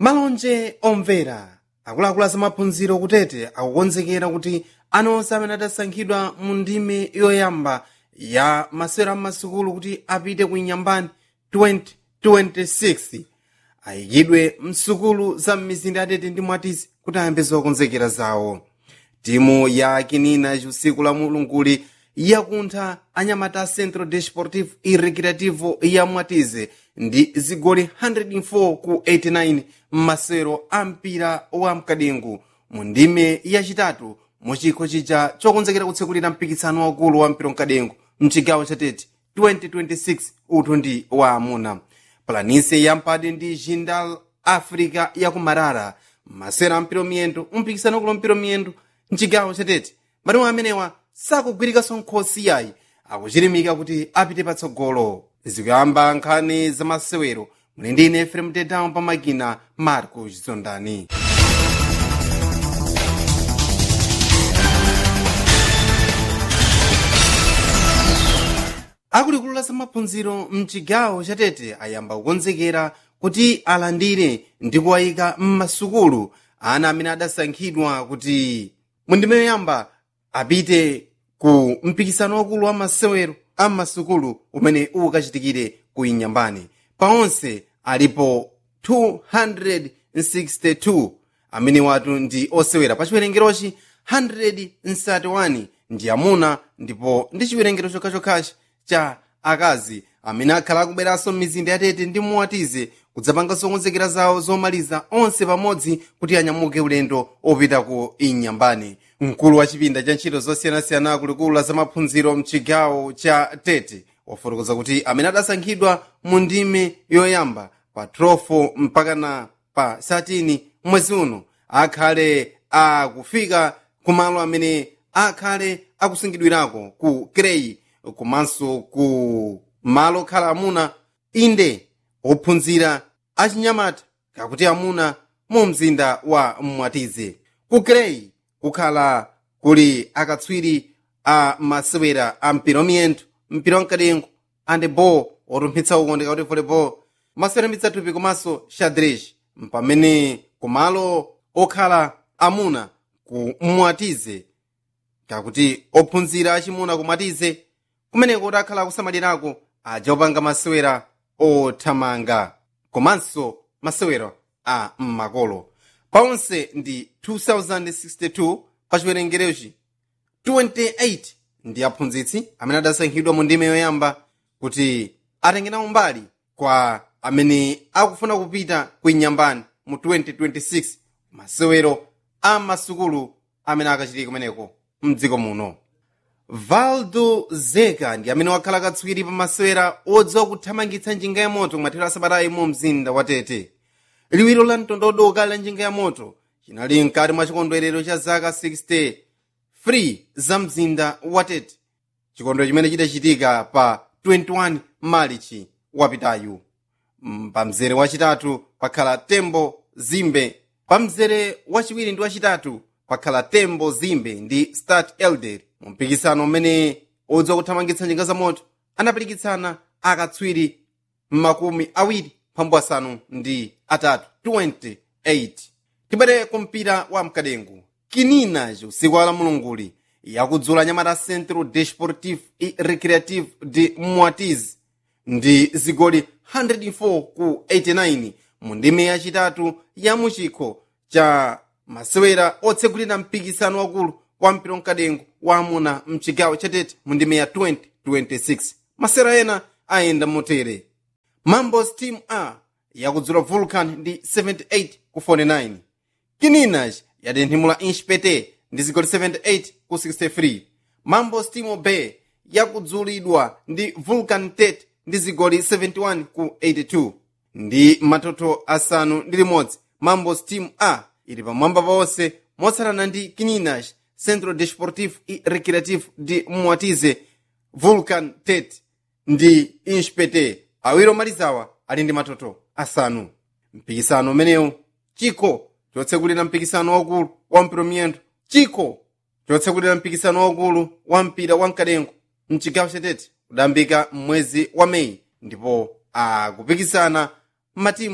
Malonje omvera akuluakulu azamaphunziro kutete akukonzekera kuti ana onse amene adasankhidwa mu ndime yoyamba ya masewera m'masukulu kuti apite ku Inyambani 2026 ayikidwe msukulu za m'mizinda yatete ndi Mwatizi kuti ayambe zokonzekera zawo. Timu ya Kinina usiku la mulunguli yakuntha anyamata Centro Desportivo e Recreativo ya Mwatizi ndi zigoli 104 ku 89 m'masewero a mpira wa mkadengu mu ndime yachitatu mu chikho chija chokonzekera kutsekulira mpikisano waukulu wa mpira mkadengu mchigawo chatete 2026 uthu ndi wa amuna. Planície ya Mpade ndi Jindal Africa ya kumarara masewera a mpira miyendo mpikisano waukulu wa mpira miyendo mchigawo chatete matimu amenewa sakugwirikanso nkhosi yayi akuchirimika kuti apite patsogolo. Zikuyamba nkhani za masewero muli ndi ine Efrem Tedown pamakina Marco Zondani. Akuluakulu a zamaphunziro mchigawo chatete ayamba kukonzekera kuti alandire ndi kuwayika m'masukulu ana amene adasankhidwa kuti mu ndime yoyamba apite ku mpikisano wakulu wa masewero a masukulu umene ukachitikire ku Inyambani. Paonse alipo 262 amene watu ndi osewera pa chiwerengerochi 131 ndi amuna ndipo ndi chiwerengero chokhachokhachi cha akazi amene akhala akubweranso m'mizinda yatete ndi Mwatizi kudzapanga zokonzekera zawo zomaliza onse pamodzi kuti anyamuke ulendo opita ku Inyambani. Mkulu wa chipinda cha ntchito zosiyanasiyana akuluakulu a zamaphunziro mchigawo cha Tete wafotokoza kuti amene adasankhidwa mu ndime yoyamba pa 12 mpakana pa 13 mwezi uno akhale akufika kumalo amene akhale akusungidwirako ku Krei komanso ku malo okhala amuna inde ophunzira achinyamata kakuti amuna mu mzinda wa Mwatizi. Ku Krei kukhala kuli akatswiri a masewera a mpira miyendo mpira wamkadengu handeball otumpitsa ukondeka kuti volleyball masewera mitsatupi komanso xadrez pamene kumalo okhala amuna ku Mwatizi kakuti ophunzira achimuna ku Mwatizi kumeneko kuti akhala akusamalirako aja opanga masewera othamanga komanso masewera a makolo. Paonse ndi 2062 pa chiwerengerochi 28 ndi aphunzitsi amene adasankhidwa mu ndime yoyamba kuti atengerawo mbali kwa amene akufuna kupita ku Inyambani mu 2026 masewero a masukulu amene akachitika kumeneko mdziko muno. Valdo Zeka ndi amene wakhala katswiri pa masewera odziwa kuthamangitsa njinga ya moto kumathero asabatayi mu mzinda wa Tete. Liwiro la mtondodo la njinga ya moto chinali mkati mwa chikondwerero cha zaka 60 free za mzinda wa Tete, chikondwerero chimene chidachitika pa 21 Marichi wapitayu. Pa mzere wachitatu pakhala Tembo Zimbe, pa mzere wachiwiri ndi wachitatu pakhala Tembo Zimbe ndi Start Elder. Mu mpikisano umene odziwa kuthamangitsa njinga za moto anapirikitsana akatswiri 23 28. Tibere kumpira wa mkadengu. Kinina usiku wa mulunguli yakudzula nyamata Centro Desportivo e Recreativo de Mwatizi ndi zigoli 104 ku 89 mu ndime yachitatu ya muchikho cha masewera otsegulira mpikisano wakulu wa mpira mkadengu wa amuna mchigawo chatete mu ndime ya 2026. Masewera ena ayenda motere. Mambos Team A yakudzula Vulcan ndi 78 ku 49. Kinina yatenthimula Inchpete ndi zigoli 78 ku 63. Mambos Team B yakudzulidwa ndi Vulcan Tete ndi zigoli 71 ku 82. Ndi matoto asanu ndi limodzi Mambos Team A ili pamwamba paonse motsatana ndi Kinina Centro Desportivo e Recreativo de Mwatizi, Vulcan Tete ndi Inchpete. Awiri omalizawa ali ndi matoto asanu. Mpikisano umenewu chikho chotsekulira mpikisano waukulu wa mpira miyendo, chikho chotsekulira mpikisano waukulu wa mpira wa mkadengu mchigawo chatete kudambika mwezi wa Meyi ndipo akupikisana matimu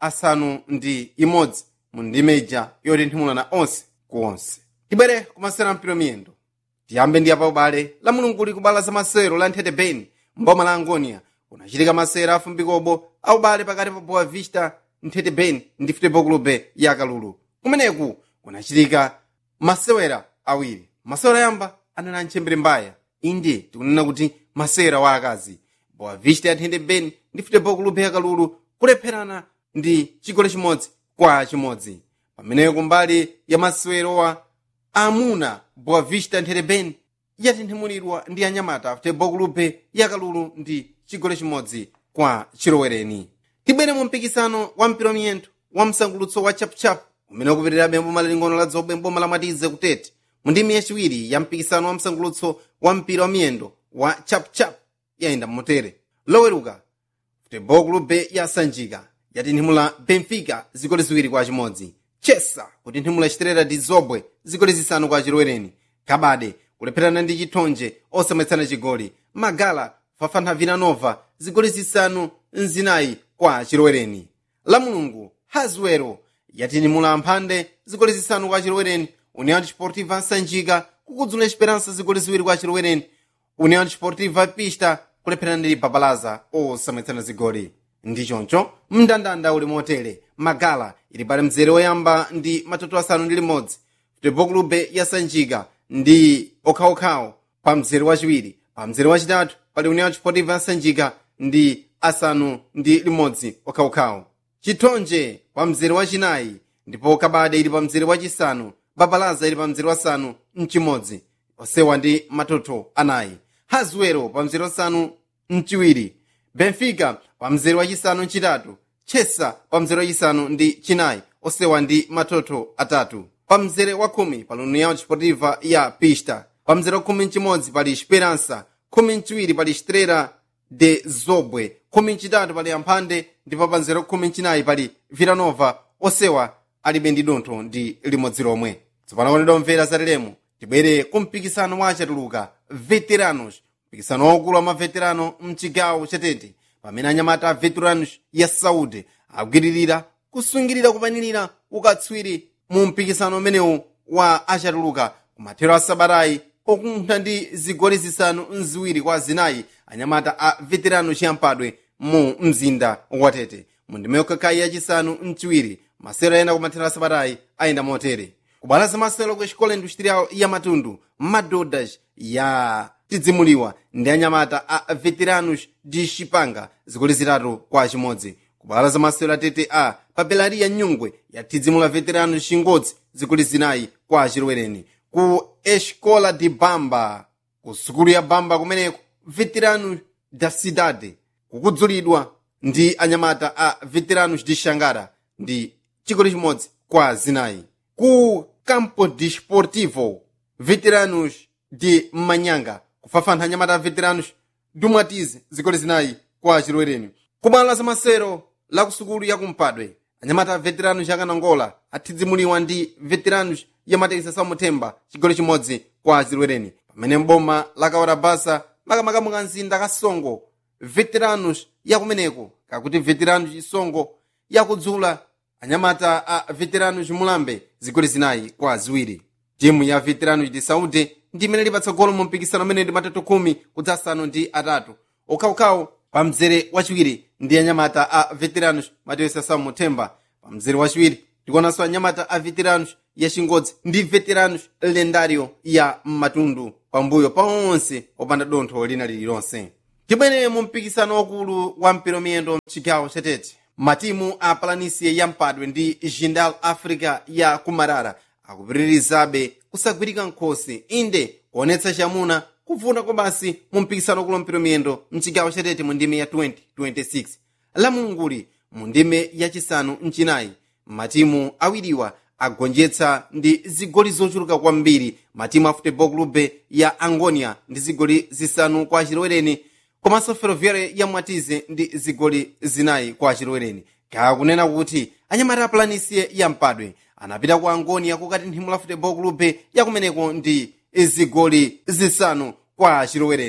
asanu ndi imodzi mu ndime ija yotenthimulana onse ku onse. Tibwere kumasewera mpira miyendo. Tiyambe ndi apa ubale la mulungu likubala za masewero la Nthete Beni mboma la Angonia kunachitika masewera afumbikobo aubale pakati pa Boa Vista Nthete Beni ndi Futebol Clube ya Kalulu. Kumeneku kunachitika masewera awiri. Masewera yamba anena Nchembere Mbaya. Inde tikunena kuti masewera wa akazi. Boa Vista ya Nthete Beni ndi Futebol Clube ya Kalulu kulepherana ndi chigoli chimodzi kwa chimodzi. Pamene kumbali ya masewerowa amuna Boa Vista Nthete Beni yatinthimulidwa ndi anyamata Futebol Clube ya Kalulu ndi chigoli chimodzi kwa chilowereni. Tibwere mu mpikisano wa mpira miyendo wa msangulutso wa chapuchapu umene ukupitirira bemboma laling'ono la Dzobe mboma la Mwatize kutete mu ndime yachiwiri ya mpikisano wa msangulutso wa mpira wa miyendo wa chapuchapu yayenda mmotere. Loweruka Futebol Clube ya Sanjika yatinthimula Benfica zigoli ziwiri kwa chimodzi. Chesa kutinthimula Estrela de Zobwe zigoli zisanu kwa chilowereni. Kabade kulepherana ndi Chithonje osamwetsana chigoli. Magala Fafana Vila Nova zigoli zisanu nzinayi kwa chilowereni. La mulungu Hazuero yatinthimula Mphande zigoli zisanu kwa chilowereni. União Desportiva Sanjika kukudzula Esperança zigoli ziwiri kwa chilowereni. União Desportiva Pista kulepherana ndi Papalaza osamwetsana zigoli. Ndi choncho mndandanda uli motere. Magala ili pali mzere woyamba ndi matoto asanu ndi limodzi. Futebol Clube ya Sanjika ndi okhaokhawo pa mzere wachiwiri. Pa mzere wachitatu pali União Desportiva Sanjika ndi asanu ndi limodzi okhaokhawo. Chithonje pa mzere wachinayi ndipo Kabade ili pa mzere wachisanu. Babalaza ili pa mzere wasanu mchimodzi osewa ndi matoto anayi. Hazuero pa mzere wasanu mchiwiri. Benfica pa mzere wachisanu mchitatu. Chesa pa mzere wachisanu ndi chinayi osewa ndi matoto atatu. Pa mzere wa khumi pali União Desportiva ya Pista. Pa mzere wa khumi mchimodzi pali Esperança. Khumi mchiwiri pali Estrela de Zobwe. Khumi mchitatu pali Amphande ndipo pa mzere wa khumi mchinayi pali Vila Nova osewa alibe ndi dontho ndi limodzi lomwe. Tsopano konedwa mvera zateremo tibwere ku mpikisano wa achatuluka veteranos. Mpikisano waukulu wa maveterano mchigawo chatete pamene anyamata a veteranos ya Saúde akugwiririra kusungirira kupanirira ukatswiri mu mpikisano umenewu wa achatuluka kumathero a sabatayi okuntha ndi zigoli zisanu nziwiri kwa zinayi anyamata a veteranos yampadwe mu mzinda wa Tete. Mu ndime yokhakhayi yachisanu mchiwiri masewero ayenda kumathero a sabatayi ayenda motere. Kubala za masewero ku Escola Industrial ya Matundu Madodas ya tidzimuliwa ndi anyamata a veteranos de Chipanga zigoli zitatu kwa chimodzi. Kubala za masewero a Tete A Papelaria Nyungwe yatidzimula veteranos Chingodzi zigoli zinayi kwa chilowereni. Ku Escola de Bamba ku sukulu ya Bamba kumeneko veteranos da Cidade kukudzulidwa ndi anyamata a veteranos de Xangara ndi chigoli chimodzi kwa zinayi. Ku Campo Desportivo veteranos de Manyanga kufafantha anyamata a veteranos do Mwatize zigoli zinayi kwa chilowereni. Kubala za masewero la kusukulu ya Kumpadwe anyamata a veteranos ya Kanangola atidzimuliwa ndi veteranos ya Matekisa Samuthemba chigoli chimodzi kwa chilowereni. Pamene mboma la Kawarabasa makamaka mkanzinda Kasongo veteranos ya kumeneko kakuti veteranos Chisongo yakudzula anyamata a veteranos Mulambe zigoli zinayi kwa ziwiri. Timu ya veteranos de Saúde ndi imene lipatsa golo mu mpikisano umene ndi matoto 10 kudzasanu ndi atatu. Okhaokhawo pa mzere wachiwiri ndi anyamata a veteranos Matekisa Samuthemba. Pa mzere wachiwiri tikuonanso anyamata a veteranos ya Chingodzi ndi veteranos lendario ya Matundu pambuyo pa onse opanda dontho lina lililonse. Tibwere mu mpikisano wakulu wa mpira miyendo mchigawo chatete. Matimu a Planície ya Mpadwe ndi Jindal Africa ya Kumarara akupitirizabe kusagwirika nkhosi inde kuonetsa chamuna kuvuna kwa basi mu mpikisano wakulu wa mpira miyendo mchigawo chatete mu ndime ya 2026. La mulunguli mu ndime yachisanu mchinayi matimu awiriwa agonjetsa ndi zigoli zochuluka kwambiri matimu a Futebol Clube ya Angonia ndi zigoli zisanu kwa chilowereni komanso Ferroviária ya Mwatize ndi zigoli zinayi kwa chilowereni. Kakunena kuti anyamata a Planície ya Mpadwe anapita ku Angonia kukatinthimula la Futebol Clube ya kumeneko ndi zigoli zisanu kwa chilowereni.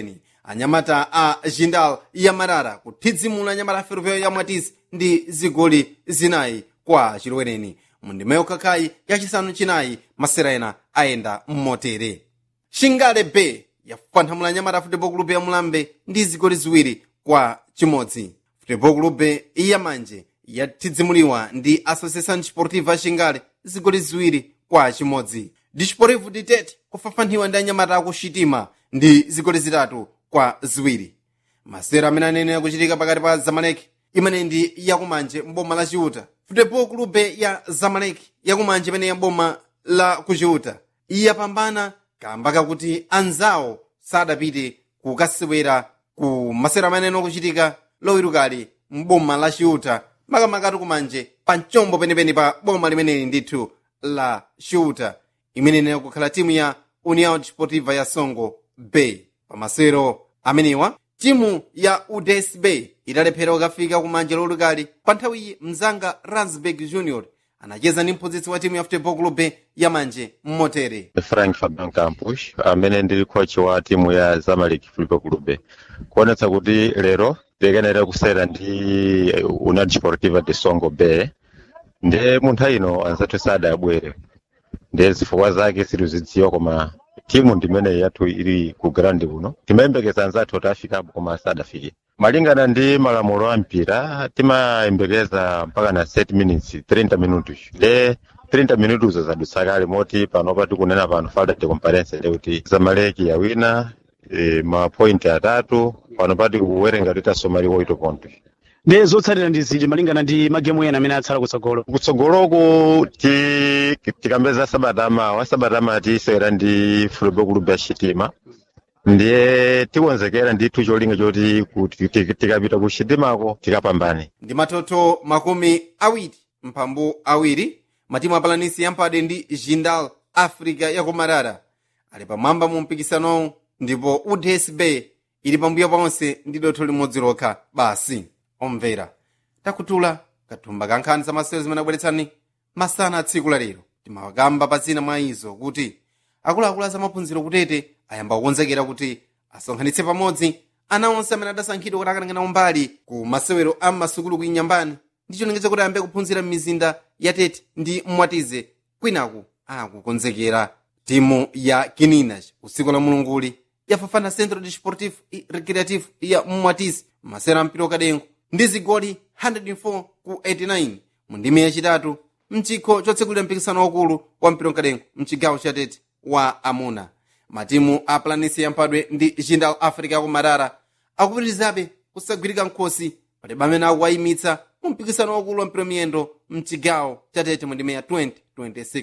anyamata a jindal ya marara kuthidzimula anyamata a ferroviário ya mwatisi ndi zigoli zinayi kwa chilowereni. mundima yokhakhayi yachisanu chinayi masera ena ayenda mmotere. shingale bay yapanthamula anyamata a futebol clube ya mulambe ndi zigoli ziwiri kwa chimodzi. futebol clube ya manje yathidzimuliwa ndi associação desportiva ya shingale zigoli ziwiri kwa chimodzi. disportivo de tete kufafaniwa ndi anyamata akuxitima ndi zigoli zitatu kwa ziwiri. masera amene anene kuchitika pakati pa zamalek imene ndi yakumanje mboma la chiuta. futebol clube ya zamalek yakumanje imene ya boma la kuchiuta iyapambana kamba kakuti anzawo sadapite kukasewera ku masera amene kuchitika lowirukali mboma la chiuta makamakatu kumanje pa mchombo penepene pa boma limeneli ndithu la chiuta imene kukhala timu ya união desportiva ya songo bay. pamasero amenewa timu ya UDS Bay idalephera kukafika kumanje lowirukali pa nthawiyi mzanga Ransberg Junior anacheza ndi mphunzitsi wa timu ya futebol clube ya manje mmotere. Frank Fabian Campos amene ndili coach wa timu ya Zamalek Futebol Clube kuonetsa kuti lero tikenera kusera ndi União Desportiva de Songo Bay ndi munthu ino anzathu sadabwere ndi zifukwa zake sitizidziwa koma timu ndimene yathu ili ku ground uno timayembekeza anzathu tafikapo koma sadafike. malingana ndi malamulo a mpira timayembekeza mpaka na 30 minutos de 30 minutos zadutsa kale moti panopa tikunena pano falta de comparence kuti Zamalek yawina ma point atatu panopa tikuwerenga titasomali 8 pontos. ndi zotsatira ndi zili malingana ndi magemu ena amene atsala kutsogoloko tikambeza sabata tisewera ndi Futebol Clube ya Xitima ndiye tikonzekera ndithu cholinga choti tikapita ku Xitimako tikapambane. ndi matoto makumi awiri mphambu awiri matimu apalanisi yampade ndi jindal africa yakumarara ali pamwamba mu mpikisanowu ndipo UDS Bay ili pambuyo ponse ndi dotho limodzi lokha basi. omvera takutula kathumba ka nkhani za masewero zimene abweretsani masana a tsiku la lero. timawakamba pa zina mwa izo kuti akuluakulu a zamaphunziro kutete ayamba kukonzekera kuti asonkhanitse pamodzi ana onse amene adasankhidwa kuti akanangana umbali ku masewero a masukulu ku Inyambani ndi cholinga kuti ayambe kuphunzira m'mizinda ya Tete ndi Mwatize kwinaku akukonzekera. timu ya Kininas usiku la mulunguli yafafana Centro Desportivo e Recreativo ya Mwatize masera mpira wakadengo ndi zigoli 104 ku 89 mu ndime yachitatu mchikho chotsekulira mpikisano wakulu wa mpira wakadengo mchigawo cha Tete wa amuna. matimu a Planície yamphadwe ndi jindal africa yakumarara akupitirizabe kusagwirika nkhosi palibe amene akuwayimitsa mu mpikisano wakulu wa mpira miyendo mchigawo cha Tete mu ndime ya 2026.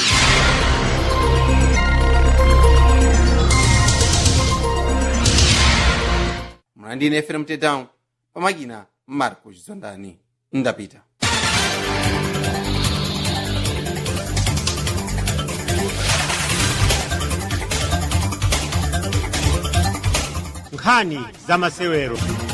mlandine FM Tedown pamakina Marco Zondani ndapita. nkhani za masewero.